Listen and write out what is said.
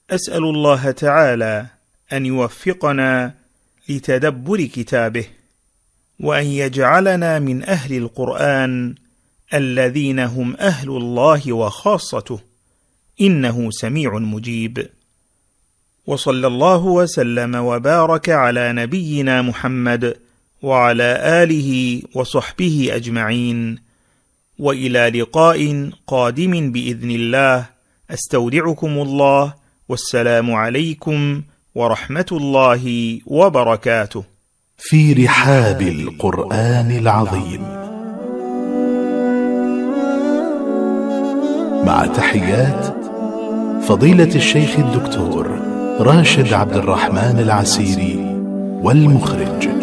أسأل الله تعالى أن يوفقنا لتدبر كتابه، وأن يجعلنا من أهل القرآن الذين هم أهل الله وخاصته، إنه سميع مجيب. وصلى الله وسلم وبارك على نبينا محمد وعلى آله وصحبه أجمعين، وإلى لقاء قادم بإذن الله. أستودعكم الله، والسلام عليكم ورحمة الله وبركاته. في رحاب القرآن العظيم، مع تحيات فضيلة الشيخ الدكتور راشد عبد الرحمن العسيري والمخرج.